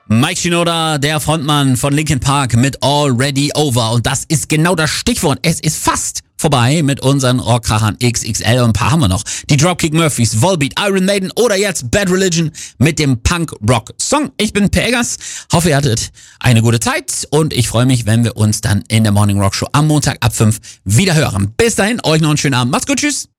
Mike Shinoda, der Frontmann von Linkin Park mit Already Over. Und das ist genau das Stichwort. Es ist fast vorbei mit unseren Rockkrachern XXL und ein paar haben wir noch. Die Dropkick Murphys, Volbeat, Iron Maiden oder jetzt Bad Religion mit dem Punk-Rock-Song. Ich bin Per Eggers, hoffe ihr hattet eine gute Zeit und ich freue mich, wenn wir uns dann in der Morning Rock Show am Montag ab 5 wieder hören. Bis dahin, euch noch einen schönen Abend. Macht's gut, tschüss.